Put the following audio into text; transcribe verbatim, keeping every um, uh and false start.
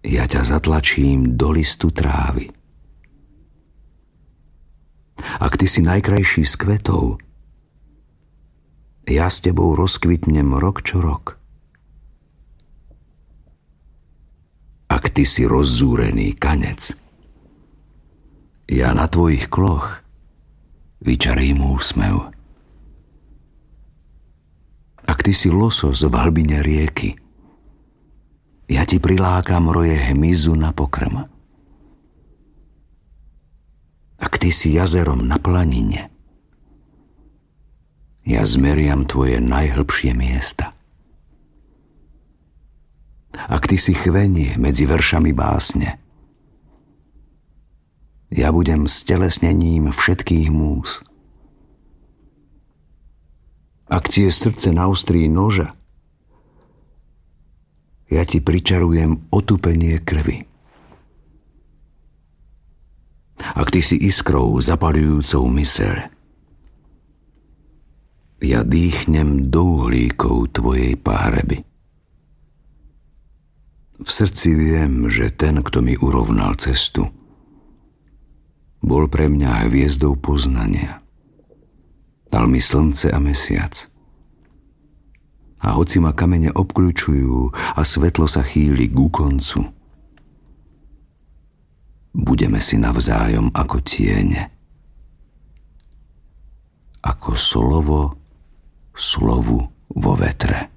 Ja ťa zatlačím do listu trávy. Ak ty si najkrajší z kvetov, ja s tebou rozkvitnem rok čo rok. Ak ty si rozzúrený kanec, ja na tvojich kloch vyčarím úsmev. Ak ty si losos v hlbine rieky, ja ti prilákam roje hmyzu na pokrm. Ak ty si jazerom na planine, ja zmeriam tvoje najhlbšie miesta. Ak ty si chvenie medzi veršami básne, ja budem stelesnením všetkých múz. Ak ti je srdce na ostrí noža, ja ti pričarujem otupenie krvi. Ak ty si iskrou zapaľujúcou myseľ, ja dýchnem do uhlíkov tvojej pahreby. V srdci viem, že ten, kto mi urovnal cestu, bol pre mňa hviezdou poznania. Dal mi slnce a mesiac. A hoci ma kamene obkľučujú a svetlo sa chýli ku koncu, budeme si navzájom ako tiene, ako slovo slovu vo vetre.